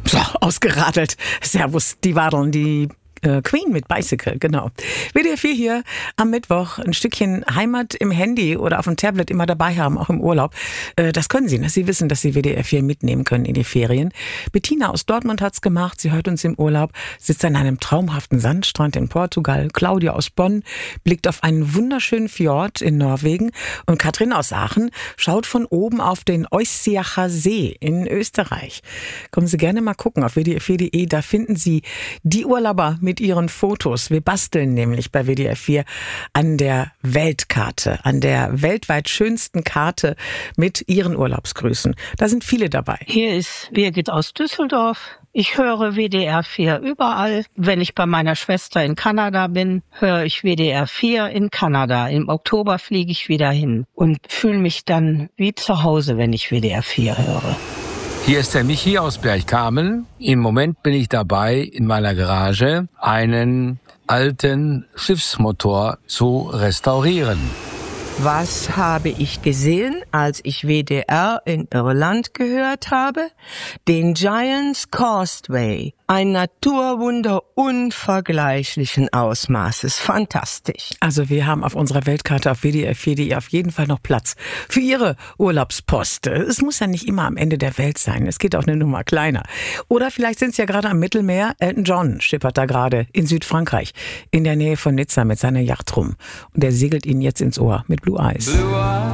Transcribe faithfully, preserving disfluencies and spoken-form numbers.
So, ausgeradelt. Servus, die Wadeln, die äh, Queen mit Bicycle, genau. W D R vier hier am Mittwoch ein Stückchen Heimat im Handy oder auf dem Tablet immer dabei haben, auch im Urlaub. Äh, das können Sie, dass Sie wissen, dass Sie W D R vier mitnehmen können in die Ferien. Bettina aus Dortmund hat's gemacht. Sie hört uns im Urlaub, sitzt an einem traumhaften Sandstrand in Portugal. Claudia aus Bonn blickt auf einen wunderschönen Fjord in Norwegen. Und Katrin aus Aachen schaut von oben auf den Eussiacher See in Österreich. Kommen Sie gerne mal gucken auf w d r vier punkt d e. Da finden Sie die Urlauber mit ihren Fotos. Wir basteln nämlich bei W D R vier an der Weltkarte, an der weltweit schönsten Karte mit Ihren Urlaubsgrüßen. Da sind viele dabei. Hier ist Birgit aus Düsseldorf. Ich höre W D R vier überall. Wenn ich bei meiner Schwester in Kanada bin, höre ich W D R vier in Kanada. Im Oktober fliege ich wieder hin und fühle mich dann wie zu Hause, wenn ich W D R vier höre. Hier ist der Michi aus Bergkamen. Im Moment bin ich dabei, in meiner Garage einen alten Schiffsmotor zu restaurieren. Was habe ich gesehen, als ich W D R in Irland gehört habe? Den Giant's Causeway. Ein Naturwunder unvergleichlichen Ausmaßes. Fantastisch. Also wir haben auf unserer Weltkarte auf w d r vier punkt d e auf jeden Fall noch Platz für Ihre Urlaubspost. Es muss ja nicht immer am Ende der Welt sein. Es geht auch eine Nummer kleiner. Oder vielleicht sind Sie ja gerade am Mittelmeer. Elton John schippert da gerade in Südfrankreich, in der Nähe von Nizza mit seiner Yacht rum. Und der segelt Ihnen jetzt ins Ohr mit Blue Eyes. Blue Eyes.